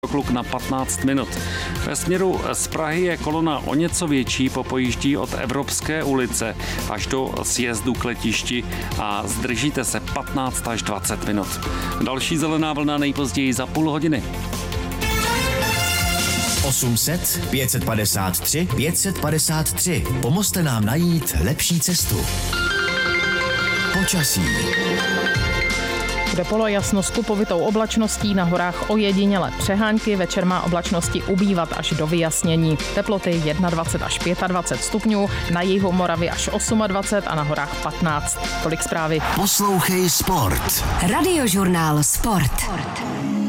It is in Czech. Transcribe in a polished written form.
Kluk na 15 minut. Ve směru z Prahy je kolona o něco větší, popojíždí od Evropské ulice až do sjezdu k letišti a zdržíte se 15 až 20 minut. Další zelená vlna nejpozději za půl hodiny. 800 553 553. Pomozte nám najít lepší cestu. Počasí. Bude polojasno s kupovitou oblačností, na horách ojediněle přehánky, večer má oblačnosti ubývat až do vyjasnění. Teploty 21 až 25 stupňů, na jihu Moravy až 28 a na horách 15. Tolik zprávy. Poslouchej Sport. Radiožurnál Sport.